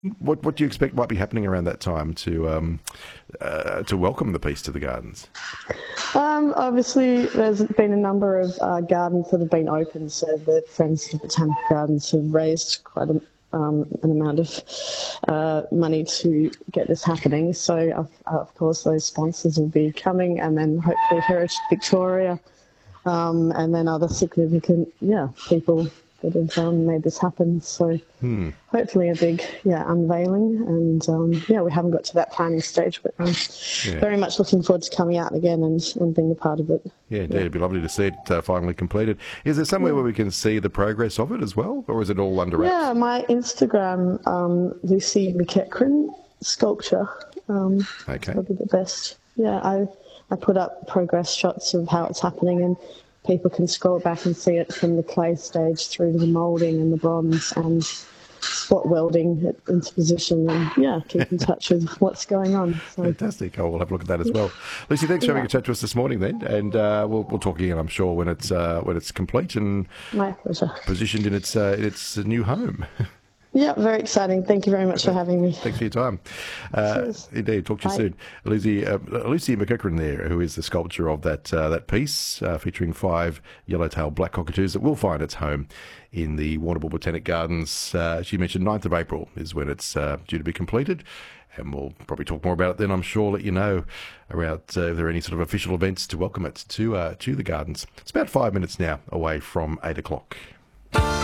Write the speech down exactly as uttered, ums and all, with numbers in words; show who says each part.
Speaker 1: What what do you expect might be happening around that time to um, uh, to welcome the peace to the gardens?
Speaker 2: Um, obviously, there's been a number of uh, gardens that have been open, so the Friends of the Botanical Gardens have raised quite a, um, an amount of uh, money to get this happening. So, of, of course, those sponsors will be coming, and then hopefully Heritage Victoria, um, and then other significant, yeah, people that have um, made this happen. So
Speaker 1: Hmm.
Speaker 2: hopefully a big, yeah, unveiling. And um, yeah, we haven't got to that planning stage, but I'm
Speaker 1: Yeah.
Speaker 2: very much looking forward to coming out again and, and being a part of it.
Speaker 1: Yeah, indeed. It'd be lovely to see it uh, finally completed. Is there somewhere where we can see the progress of it as well, or is it all under wraps?
Speaker 2: Yeah, my Instagram, um, Lucy McEachran sculpture, um,
Speaker 1: Okay.
Speaker 2: probably the best. Yeah, I I put up progress shots of how it's happening, and people can scroll back and see it from the clay stage through to the moulding and the bronze and spot welding it into position, and yeah, keep in touch with what's going on. So,
Speaker 1: Fantastic. Oh, we'll have a look at that as well. Lucy, thanks for having
Speaker 2: yeah,
Speaker 1: a chat to us this morning then, and uh, we'll, we'll talk again, I'm sure, when it's uh, when it's complete and
Speaker 2: my pleasure.
Speaker 1: positioned in its uh, in its new home.
Speaker 2: Yeah, very exciting. Thank you very much for having me.
Speaker 1: Thanks for your time. Uh,
Speaker 2: Cheers.
Speaker 1: indeed, talk to you
Speaker 2: Bye.
Speaker 1: soon. Lucy, uh, Lucy McEachran there, who is the sculptor of that uh, that piece uh, featuring five yellow-tailed black cockatoos that will find its home in the Warrnambool Botanic Gardens. Uh, she mentioned ninth of April is when it's uh, due to be completed. And we'll probably talk more about it then, I'm sure, let you know about uh, if there are any sort of official events to welcome it to uh, to the gardens. It's about five minutes now away from eight o'clock.